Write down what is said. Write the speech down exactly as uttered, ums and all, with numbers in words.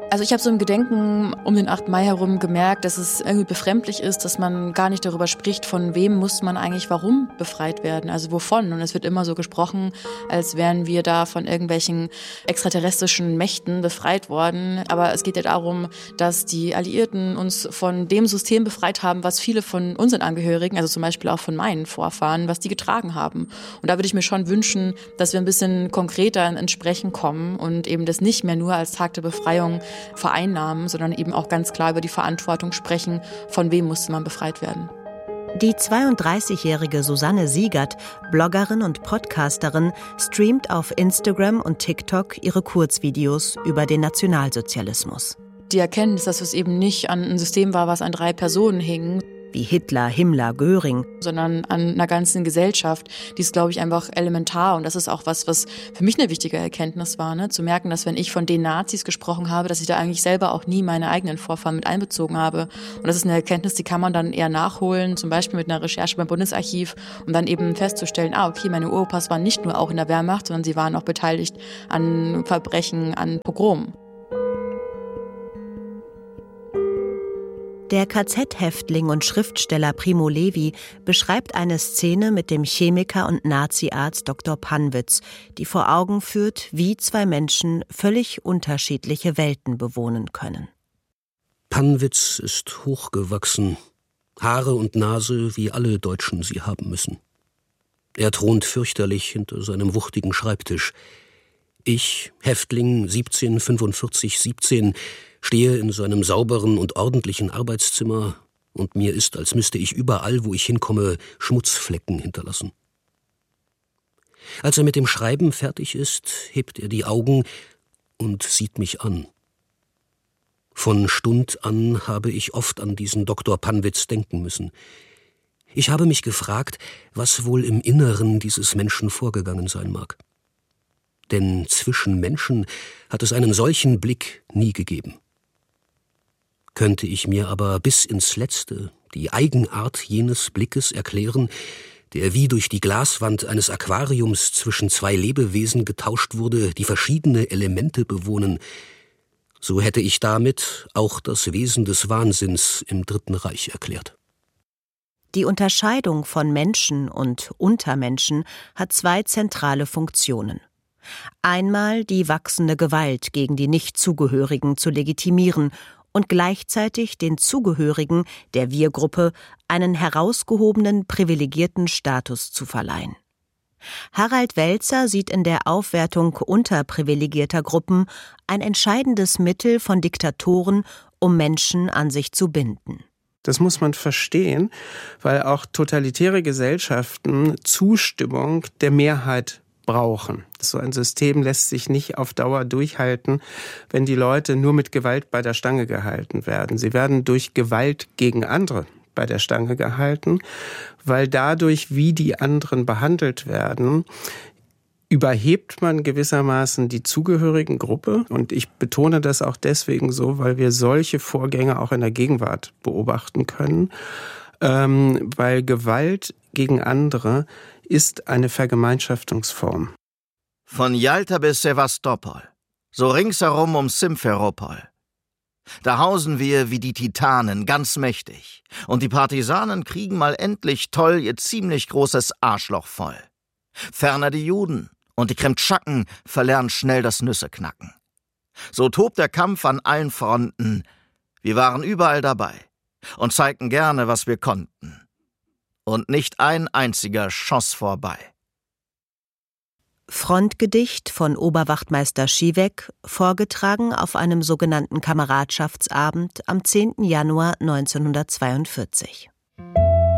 Also ich habe so im Gedenken um den achten Mai herum gemerkt, dass es irgendwie befremdlich ist, dass man gar nicht darüber spricht, von wem muss man eigentlich warum befreit werden, also wovon. Und es wird immer so gesprochen, als wären wir da von irgendwelchen extraterrestrischen Mächten befreit worden. Aber es geht ja darum, dass die Alliierten uns von dem System befreit haben, was viele von unseren Angehörigen, also zum Beispiel auch von meinen Vorfahren, was die getragen haben. Und da würde ich mir schon wünschen, dass wir ein bisschen konkreter ins Sprechen kommen und eben das nicht mehr nur als Tag der Befreiung vereinnahmen, sondern eben auch ganz klar über die Verantwortung sprechen, von wem musste man befreit werden. Die zweiunddreißigjährige Susanne Siegert, Bloggerin und Podcasterin, streamt auf Instagram und TikTok ihre Kurzvideos über den Nationalsozialismus. Die Erkenntnis, dass es eben nicht an ein System war, was an drei Personen hing, wie Hitler, Himmler, Göring, sondern an einer ganzen Gesellschaft, die ist, glaube ich, einfach elementar. Und das ist auch was, was für mich eine wichtige Erkenntnis war, ne? Zu merken, dass wenn ich von den Nazis gesprochen habe, dass ich da eigentlich selber auch nie meine eigenen Vorfahren mit einbezogen habe. Und das ist eine Erkenntnis, die kann man dann eher nachholen, zum Beispiel mit einer Recherche beim Bundesarchiv, um dann eben festzustellen, ah, okay, meine Uropas waren nicht nur auch in der Wehrmacht, sondern sie waren auch beteiligt an Verbrechen, an Pogromen. Der K Z-Häftling und Schriftsteller Primo Levi beschreibt eine Szene mit dem Chemiker und Naziarzt Doktor Pannwitz, die vor Augen führt, wie zwei Menschen völlig unterschiedliche Welten bewohnen können. Pannwitz ist hochgewachsen, Haare und Nase, wie alle Deutschen sie haben müssen. Er thront fürchterlich hinter seinem wuchtigen Schreibtisch. Ich, Häftling siebzehn fünfundvierzig siebzehn, stehe in seinem sauberen und ordentlichen Arbeitszimmer und mir ist, als müsste ich überall, wo ich hinkomme, Schmutzflecken hinterlassen. Als er mit dem Schreiben fertig ist, hebt er die Augen und sieht mich an. Von Stund an habe ich oft an diesen Doktor Pannwitz denken müssen. Ich habe mich gefragt, was wohl im Inneren dieses Menschen vorgegangen sein mag. Denn zwischen Menschen hat es einen solchen Blick nie gegeben. Könnte ich mir aber bis ins Letzte die Eigenart jenes Blickes erklären, der wie durch die Glaswand eines Aquariums zwischen zwei Lebewesen getauscht wurde, die verschiedene Elemente bewohnen, so hätte ich damit auch das Wesen des Wahnsinns im Dritten Reich erklärt. Die Unterscheidung von Menschen und Untermenschen hat zwei zentrale Funktionen. Einmal die wachsende Gewalt gegen die Nichtzugehörigen zu legitimieren und gleichzeitig den Zugehörigen der Wir-Gruppe einen herausgehobenen, privilegierten Status zu verleihen. Harald Welzer sieht in der Aufwertung unterprivilegierter Gruppen ein entscheidendes Mittel von Diktatoren, um Menschen an sich zu binden. Das muss man verstehen, weil auch totalitäre Gesellschaften Zustimmung der Mehrheit brauchen. So ein System lässt sich nicht auf Dauer durchhalten, wenn die Leute nur mit Gewalt bei der Stange gehalten werden. Sie werden durch Gewalt gegen andere bei der Stange gehalten, weil dadurch, wie die anderen behandelt werden, überhebt man gewissermaßen die zugehörigen Gruppe. Und ich betone das auch deswegen so, weil wir solche Vorgänge auch in der Gegenwart beobachten können, ähm, weil Gewalt gegen andere ist eine Vergemeinschaftungsform. Von Jalta bis Sevastopol, so ringsherum um Simferopol. Da hausen wir wie die Titanen, ganz mächtig. Und die Partisanen kriegen mal endlich toll ihr ziemlich großes Arschloch voll. Ferner die Juden und die Kremtschaken verlernen schnell das Nüsseknacken. So tobt der Kampf an allen Fronten. Wir waren überall dabei und zeigten gerne, was wir konnten. Und nicht ein einziger schoss vorbei. Frontgedicht von Oberwachtmeister Schiewek, vorgetragen auf einem sogenannten Kameradschaftsabend am zehnten Januar neunzehnhundertzweiundvierzig.